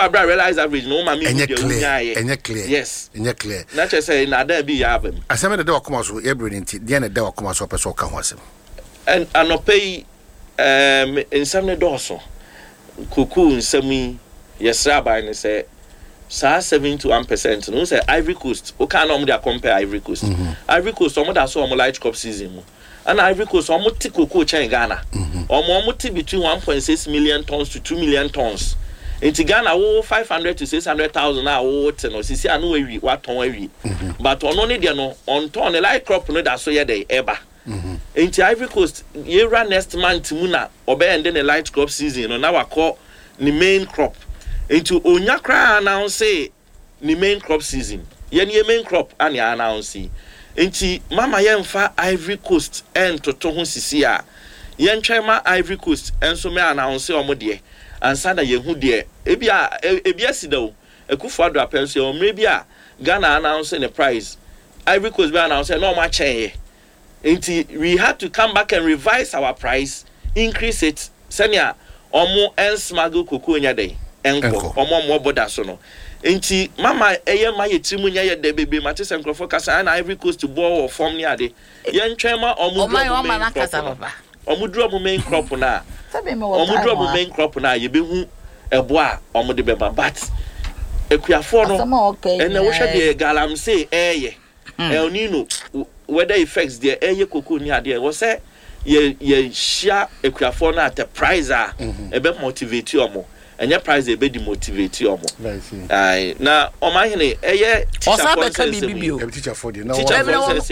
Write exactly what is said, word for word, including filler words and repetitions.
abra realize average no ma me enye clear enye clear yes enye clear na che say na da bi ya abem asem de de wakoma so e bro nti de na de wakoma so person ka ho asem and anopay um nsam ne doso kuku nsam yi yesra by ne say sa seventy-one percent no say Ivory Coast o can no dey compare Ivory Coast mm-hmm. Ivory Coast omo da so omo light crop season mu and Ivory Coast omo ti cocoa chen Ghana omo omo ti between one point six million tons to two million tons in Ghana wo five hundred to six hundred thousand na wo te no sisi anu ewi wa ton ewi but ono ne de no on ton the light crop no da so ye dey eba in Ivory Coast year next month mu na obe end the light crop season no na wa call the main crop into onya kra announce the main crop season ye ni main crop ani announce enti mama ye mfa Ivory Coast en toto ho sisi a ye ntwema Ivory Coast enso me announce omo de ansa na ye hu de ebia ebia sidawo Akufo Addo apelso o mre bia Ghana announce the price Ivory Coast be announce no ma chen enti we had to come back and revise our price increase it senia omo en smuggle cocoa nya dey enko omo mo border so no enti mama eye ma ye trimu nya ye de bebe ma tese nkrofo kasa na Ivory Coast bo or form ni ade ye ntwema omo do omo ma kasa baba omo duro mo main crop na omo duro mo main crop na ye be hu ebo a omo de beba but ekuafo no ene wo hwe de galamsey eye El Nino weather effects there eye cocoa ni ade wo say ye ye share ekuafo na at the price a e be motivate omo enye price e be demotivate omo ai na o ma hene eye teacher for teacher for the na